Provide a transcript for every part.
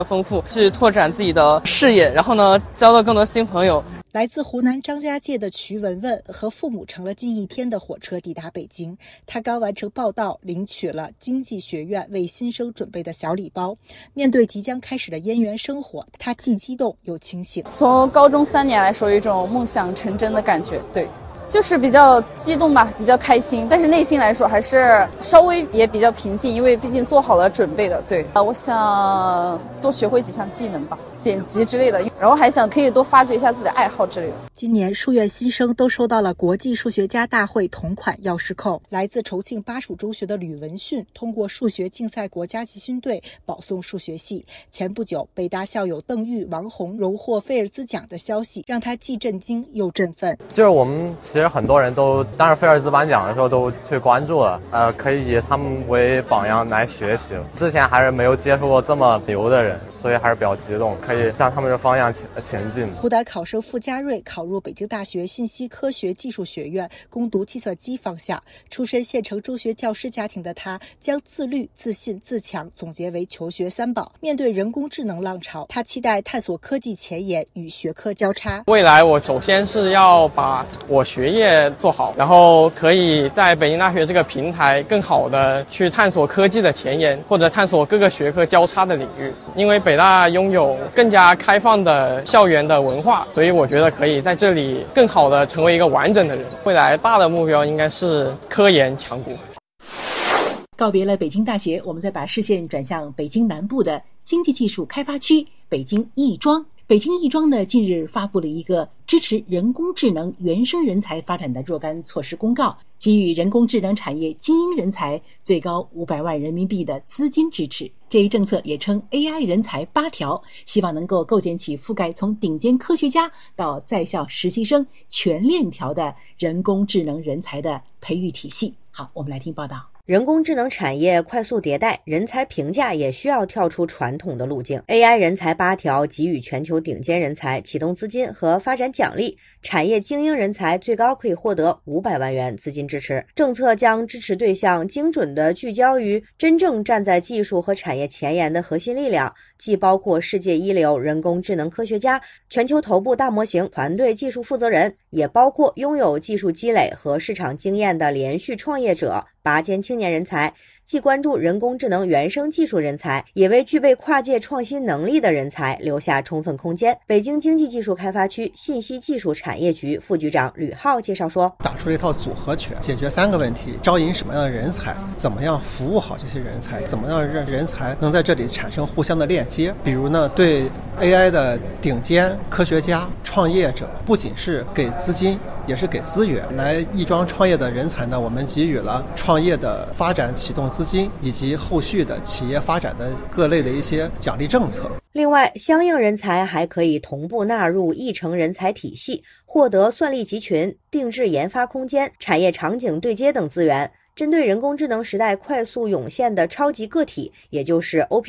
丰富，去拓展自己的视野，然后呢，交到更多新朋友。 来自湖南张家界的瞿文文和父母乘了近1天的火车抵达北京。她刚完成报到，领取了经济学院为新生准备的小礼包。面对即将开始的燕园生活，她既激动又清醒。 从高中3年来说，有一种梦想成真的感觉，对。就是比较激动吧，比较开心，但是内心来说还是稍微也比较平静，因为毕竟做好了准备的。对，我想多学会几项技能吧，剪辑之类的，然后还想可以多发掘一下自己的爱好之类的。 今年数院新生都收到了国际数学家大会同款钥匙扣。来自重庆巴蜀中学的吕文训通过数学竞赛国家集训队保送数学系。前不久，北大校友邓玉、王红荣获菲尔兹奖的消息让他既震惊又振奋。 就是我们其实很多人都当时菲尔兹颁奖的时候都去关注了，可以以他们为榜样来学习。之前还是没有接触过这么牛的人，所以还是比较激动，可以向他们的方向前进。 湖南考生傅家瑞考入北京大学信息科学技术学院，攻读计算机方向。出身县城中学教师家庭的他，将自律、自信、自强总结为求学3宝。面对人工智能浪潮，他期待探索科技前沿与学科交叉。 未来我首先是要把我学业做好，然后可以在北京大学这个平台更好的去探索科技的前沿，或者探索各个学科交叉的领域。因为北大拥有更加开放的校园的文化，所以我觉得可以在这里更好的成为一个完整的人。未来大的目标应该是科研强国。 告别了北京大学，我们再把视线转向北京南部的经济技术开发区北京亦庄。北京亦庄呢，近日发布了一个支持人工智能原生人才发展的若干措施公告，给予人工智能产业精英人才最高500万人民币的资金支持。这一政策也称 AI 人才8条，希望能够构建起覆盖从顶尖科学家到在校实习生全链条的人工智能人才的培育体系。好，我们来听报道。 人工智能产业快速迭代，人才评价也需要跳出传统的路径。AI 人才8条给予全球顶尖人才启动资金和发展奖励，产业精英人才最高可以获得500万元资金支持。政策将支持对象精准地聚焦于真正站在技术和产业前沿的核心力量，既包括世界一流人工智能科学家、全球头部大模型团队技术负责人，也包括拥有技术积累和市场经验的连续创业者、拔尖青年人才。既关注人工智能原生技术人才，也为具备跨界创新能力的人才留下充分空间。北京经济技术开发区信息技术产业局副局长吕浩介绍说， 打出一套组合拳，解决3个问题：招引什么样的人才，怎么样服务好这些人才，怎么样让人才能在这里产生互相的链接。比如呢，对 AI 的顶尖科学家、创业者，不仅是给资金，也是给资源。来亦庄创业的人才呢，我们给予了创业的发展启动资金，以及后续的企业发展的各类的一些奖励政策。 另外，相应人才还可以同步纳入议程人才体系，获得算力集群、定制研发空间、产业场景对接等资源。针对人工智能时代快速涌现的超级个体，也就是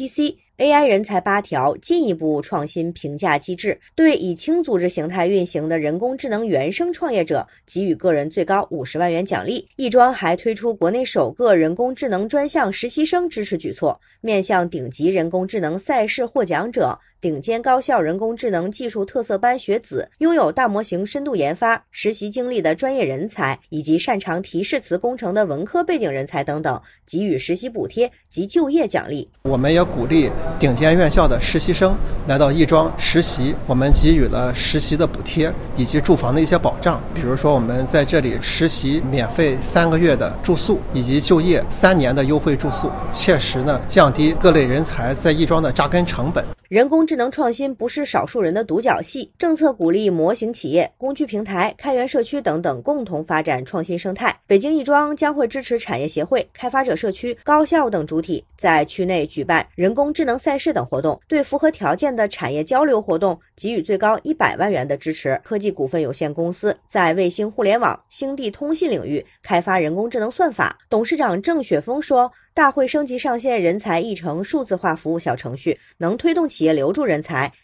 OPC，AI 人才8条进一步创新评价机制，对以轻组织形态运行的人工智能原生创业者给予个人最高50万元奖励。亦庄还推出国内首个人工智能专项实习生支持举措，面向顶级人工智能赛事获奖者、顶尖高校人工智能技术特色班学子、拥有大模型深度研发实习经历的专业人才，以及擅长提示词工程的文科背景人才等等，给予实习补贴及就业奖励。 我们也鼓励顶尖院校的实习生来到亦庄实习，我们给予了实习的补贴以及住房的一些保障。比如说，我们在这里实习免费3个月的住宿，以及就业3年的优惠住宿，切实呢降低各类人才在亦庄的扎根成本。 人工智能创新不是少数人的独角戏，政策鼓励模型企业、工具平台、开源社区等等共同发展创新生态。北京亦庄将会支持产业协会、开发者社区、高校等主体在区内举办人工智能赛事等活动，对符合条件的产业交流活动给予最高100万元的支持。科技股份有限公司在卫星互联网、星地通信领域开发人工智能算法。董事长郑雪峰说，大会升级上线人才议程数字化服务小程序，能推动企业留住人才，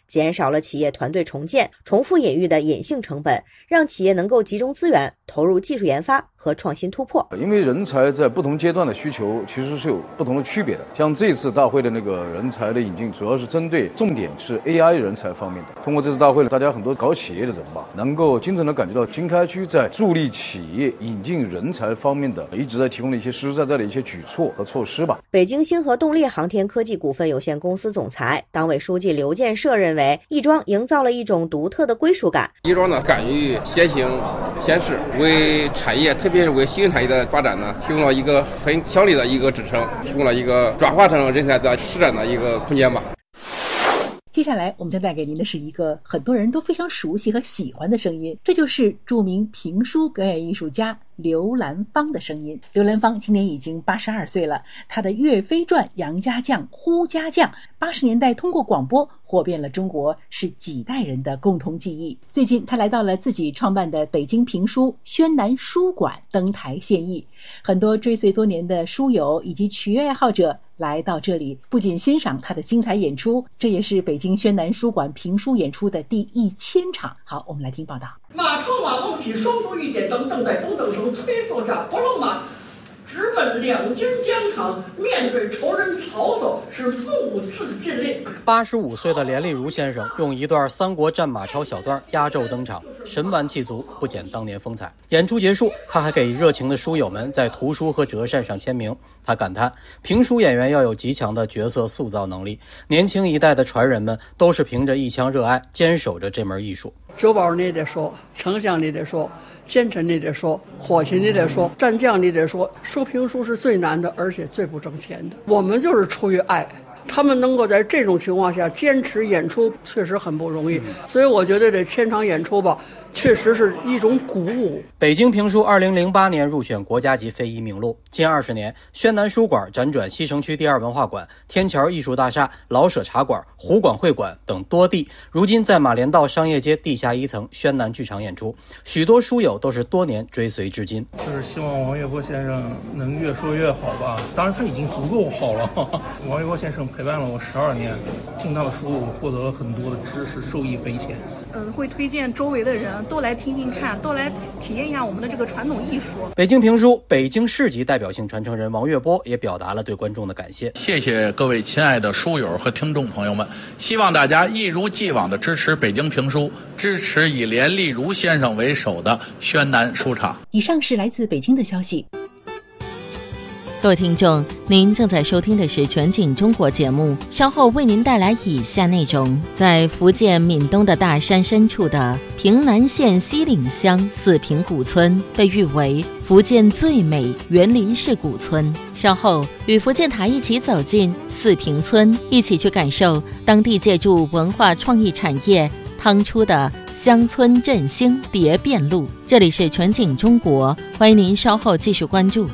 减少了企业团队重建、重复引育的隐性成本，让企业能够集中资源投入技术研发和创新突破。 因为人才在不同阶段的需求其实是有不同的区别的。像这次大会的那个人才的引进，主要是针对重点是 AI 人才方面的。通过这次大会呢，大家很多搞企业的人吧，能够精准的感觉到经开区在助力企业引进人才方面的一直在提供的一些实实在在的一些举措和措施吧。 北京星河动力航天科技股份有限公司总裁、党委书记刘建设认为，亦庄营造了一种独特的归属感。 亦庄呢，敢于先行先试，为产业，特别是为新产业的发展呢，提供了一个很强力的一个支撑，提供了一个转化成人才的施展的一个空间吧。 接下来我们将带给您的是一个很多人都非常熟悉和喜欢的声音，这就是著名评书表演艺术家刘兰芳的声音。刘兰芳今年已经82岁了，她的《岳飞传》《杨家将》《呼家将》80年代通过广播火遍了中国，是几代人的共同记忆。最近她来到了自己创办的北京评书宣南书馆登台献艺，很多追随多年的书友以及曲艺爱好者来到这里，不仅欣赏他的精彩演出，这也是北京宣南书馆评书演出的第1000场。好，我们来听报道。 马超马王匹双手一点灯，邓在东等手催坐下，不让马直奔两军疆场，面对仇人曹操，是目自尽令。 85岁的连丽如先生用一段三国战马超小段压轴登场，神完气足，不减当年风采。演出结束，他还给热情的书友们在图书和折扇上签名。他感叹，评书演员要有极强的角色塑造能力，年轻一代的传人们都是凭着一腔热爱坚守着这门艺术。 周宝你得说，丞相你得说，奸臣你得说，伙计你得说，战将你得说，说评书是最难的，而且最不挣钱的。我们就是出于爱，他们能够在这种情况下坚持演出，确实很不容易。所以我觉得这1000场演出吧，确实是一种鼓舞。 北京评书2008年入选国家级非遗名录，近20年，宣南书馆辗转西城区第2文化馆、天桥艺术大厦、老舍茶馆、湖广会馆等多地，如今在马连道商业街地下1层宣南剧场演出，许多书友都是多年追随至今。 就是希望王月波先生能越说越好吧，当然他已经足够好了。王月波先生陪伴了我12年，听他的书，我获得了很多的知识，受益匪浅。 会推荐周围的人都来听听看，都来体验一下我们的这个传统艺术。 北京评书北京市级代表性传承人王月波也表达了对观众的感谢。 谢谢各位亲爱的书友和听众朋友们，希望大家一如既往的支持北京评书，支持以连丽如先生为首的宣南书场。 以上是来自北京的消息。 各位听众，您正在收听的是全景中国节目，稍后为您带来以下内容。在福建闽东的大山深处的平南县西岭乡四平古村，被誉为福建最美园林式古村。稍后与福建台一起走进四平村，一起去感受当地借助文化创意产业趟出的乡村振兴蝶变路。这里是全景中国，欢迎您稍后继续关注。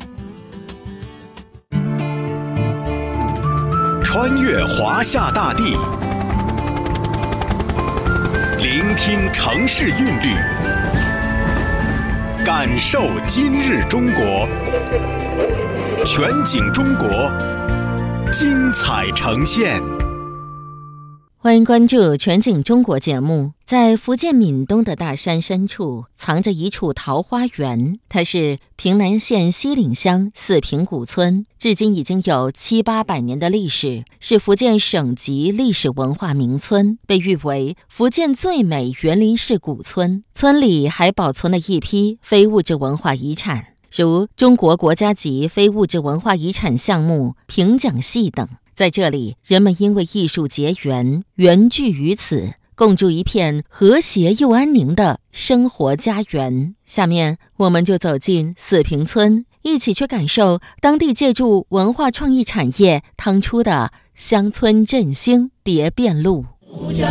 穿越华夏大地，聆听城市韵律，感受今日中国。全景中国，精彩呈现。 欢迎关注全景中国节目。在福建闽东的大山深处，藏着一处桃花源，它是平南县西岭乡四平古村，至今已经有700-800年的历史，是福建省级历史文化名村，被誉为福建最美园林式古村。村里还保存了一批非物质文化遗产，如中国国家级非物质文化遗产项目评奖戏等。在这里，人们因为艺术结缘，缘聚于此，共筑一片和谐又安宁的生活家园。下面我们就走进四平村，一起去感受当地借助文化创意产业趟出的乡村振兴蝶变路。